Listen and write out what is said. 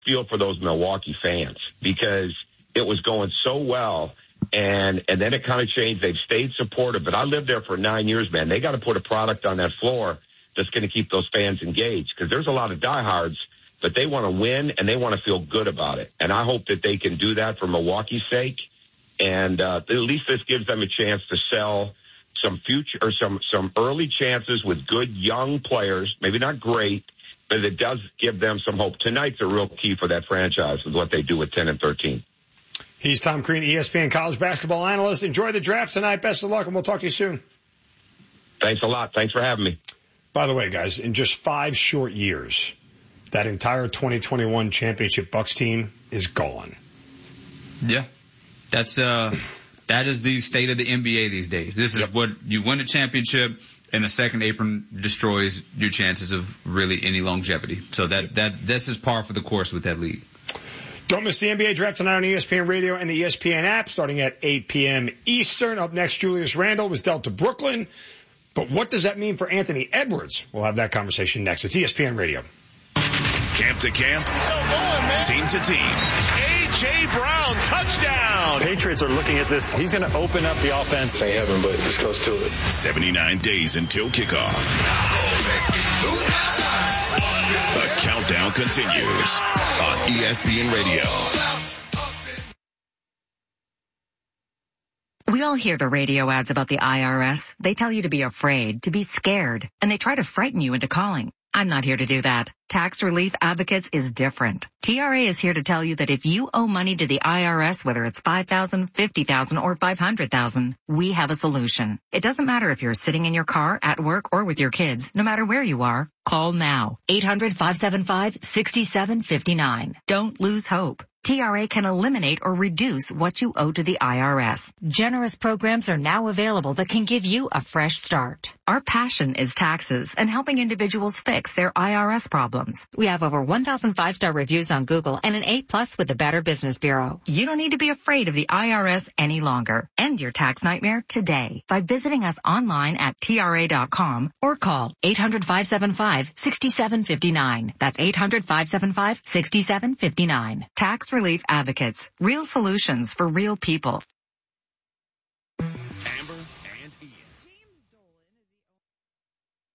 feel for those Milwaukee fans because it was going so well. And then it kind of changed. They've stayed supportive, but I lived there for 9 years, man. They got to put a product on that floor that's going to keep those fans engaged because there's a lot of diehards, but they want to win and they want to feel good about it. And I hope that they can do that for Milwaukee's sake. And at least this gives them a chance to sell some future or some early chances with good young players, maybe not great, but it does give them some hope. Tonight's a real key for that franchise with what they do with 10 and 13. He's Tom Crean, ESPN college basketball analyst. Enjoy the draft tonight. Best of luck, and we'll talk to you soon. Thanks a lot. Thanks for having me. By the way, guys, in just 5 short years, that entire 2021 championship Bucks team is gone. Yeah. That is the state of the NBA these days. This is what you win a championship, and the second apron destroys your chances of really any longevity. So this is par for the course with that league. Don't miss the NBA draft tonight on ESPN Radio and the ESPN app starting at 8 p.m. Eastern. Up next, Julius Randle was dealt to Brooklyn. But what does that mean for Anthony Edwards? We'll have that conversation next. It's ESPN Radio. Camp to camp. So going, man. Team to team. A.J. Brown, touchdown. Patriots are looking at this. He's going to open up the offense. Ain't heaven, but it's close to it. 79 days until kickoff. The countdown continues on ESPN Radio. We all hear the radio ads about the IRS. They tell you to be afraid, to be scared, and they try to frighten you into calling. I'm not here to do that. Tax Relief Advocates is different. TRA is here to tell you that if you owe money to the IRS, whether it's $5,000, $50,000, or $500,000, we have a solution. It doesn't matter if you're sitting in your car, at work, or with your kids. No matter where you are, call now. 800-575-6759. Don't lose hope. TRA can eliminate or reduce what you owe to the IRS. Generous programs are now available that can give you a fresh start. Our passion is taxes and helping individuals fix their IRS problems. We have over 1,000 5-star reviews on Google and an A+ with the Better Business Bureau. You don't need to be afraid of the IRS any longer. End your tax nightmare today by visiting us online at TRA.com or call 800-575-6759. That's 800-575-6759. Tax Relief Advocates. Real solutions for real people.